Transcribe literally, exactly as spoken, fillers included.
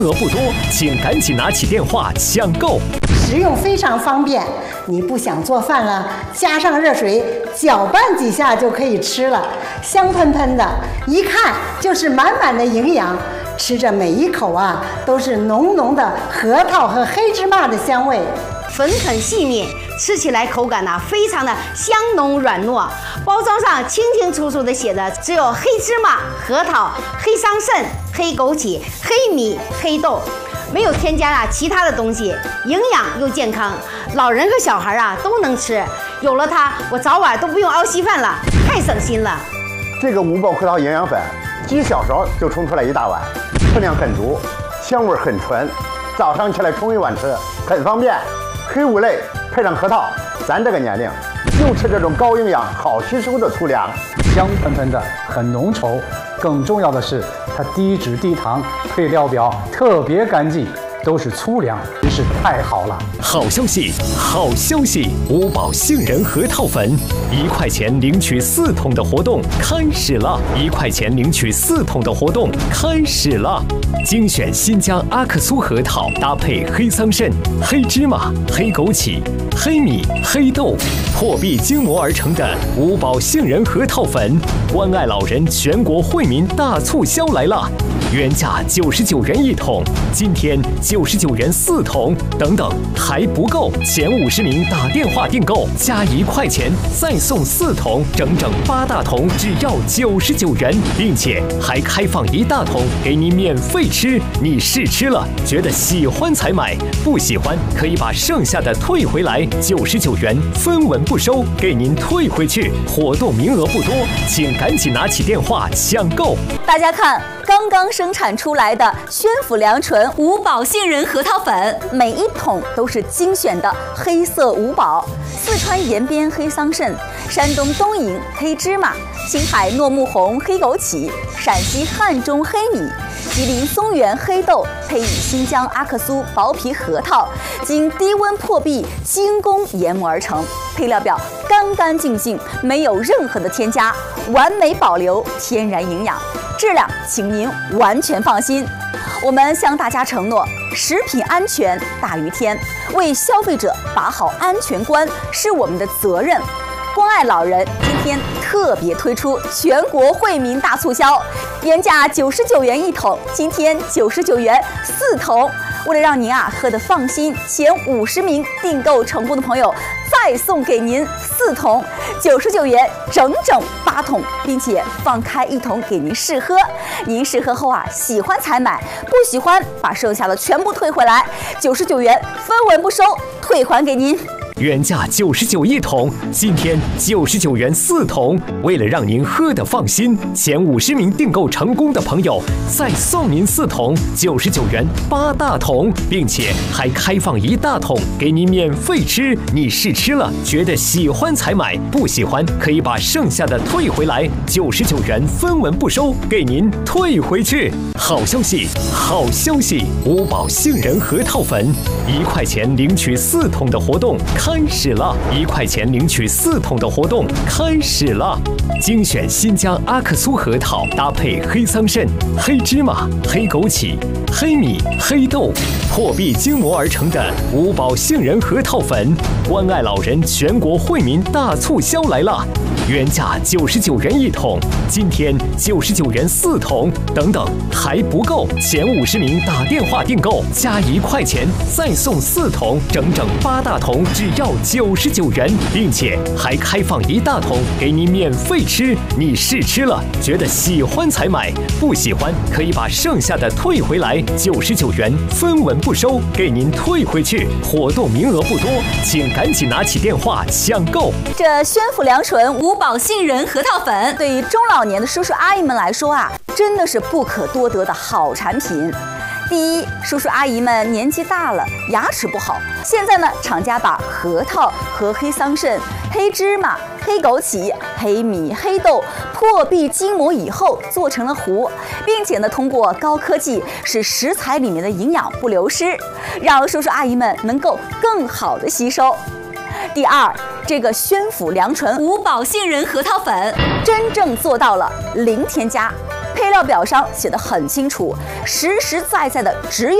额不多，请赶紧拿起电话抢购。 食用非常方便，你不想做饭了，加上热水搅拌几下就可以吃了，香喷喷的，一看就是满满的营养。吃着每一口啊，都是浓浓的核桃和黑芝麻的香味， 粉很细腻，吃起来口感呢、啊、非常的香浓软糯。包装上清清楚楚的写着，只有黑芝麻、核桃、黑桑葚、黑枸杞、黑米、黑豆，没有添加啊其他的东西，营养又健康，老人和小孩啊都能吃。有了它，我早晚都不用熬稀饭了，太省心了。 这个五宝核桃营养粉，几小勺就冲出来一大碗，分量很足，香味很纯，早上起来冲一碗吃，很方便。黑五类配上核桃，咱这个年龄就吃这种高营养、好吸收的粗粮， 香喷喷的，很浓稠。更重要的是，它低脂低糖，配料表特别干净，都是粗粮，真是太好了。 好消息，好消息！五宝杏仁核桃粉，一块钱领取四桶的活动开始了！一块钱领取四桶的活动开始了！精选新疆阿克苏核桃，搭配黑桑葚、黑芝麻、黑枸杞、黑米、黑豆，破壁精磨而成的五宝杏仁核桃粉，关爱老人全国惠民大促销来了！原价九十九元一桶，今天九十九元四桶，等等还不够，前五十名打电话订购加一块钱再送四桶，整整八大桶只要九十九元，并且还开放一大桶给你免费吃。你试吃了觉得喜欢才买，不喜欢可以把剩下的退回来，九十九元分文不收，给您退回去。活动名额不多，请赶紧拿起电话抢购。 大家看，刚刚生产出来的宣府良醇五宝杏仁核桃粉，每一桶都是精选的黑色五宝：四川延边黑桑葚、山东东营黑芝麻、青海糯木红黑枸杞、陕西汉中黑米、吉林松原黑豆，配以新疆阿克苏薄皮核桃，经低温破壁精工研磨而成。配料表干干净净，没有任何的添加，完美保留天然营养，质量请您完全放心。我们向大家承诺，食品安全大于天，为消费者把好安全关是我们的责任。关爱老人今天特别推出全国惠民大促销，原价九十九元一桶，今天九十九元四桶。为了让您啊喝得放心，前五十名订购成功的朋友再送给您四桶，九十九元整整八桶，并且放开一桶给您试喝。您试喝后啊，喜欢才买，不喜欢把剩下的全部退回来，九十九元分文不收，退还给您。 原价九十九一桶，今天九十九元四桶。为了让您喝得放心，前五十名订购成功的朋友再送您四桶，九十九元八大桶，并且还开放一大桶给您免费吃。你试吃了觉得喜欢才买，不喜欢可以把剩下的退回来，九十九元分文不收，给您退回去。好消息，好消息！五宝杏仁核桃粉，一块钱领取四桶的活动开始了！一块钱领取四桶的活动开始了！精选新疆阿克苏核桃，搭配黑桑葚、黑芝麻、黑枸杞、黑米、黑豆，破壁精磨而成的五宝杏仁核桃粉，关爱老人全国惠民大促销来了！原价九十九元一桶，今天九十九元四桶，等等还不够，前五十名打电话订购加一块钱再送四桶，整整八大桶只要九十九元，并且还开放一大桶给你免费吃。你试吃了觉得喜欢才买，不喜欢可以把剩下的退回来，九十九元分文不收，给您退回去。活动名额不多，请赶紧拿起电话抢购。 这宣府良醇五宝杏仁核桃粉，对于中老年的叔叔阿姨们来说啊，真的是不可多得的好产品。第一，叔叔阿姨们年纪大了，牙齿不好，现在呢，厂家把核桃和黑桑葚、黑芝麻、黑枸杞、黑米、黑豆破壁精磨以后做成了糊，并且呢，通过高科技使食材里面的营养不流失，让叔叔阿姨们能够更好的吸收。第二，这个宣府良醇五宝杏仁核桃粉真正做到了零添加。配配料表上写得很清楚，实实在在的只有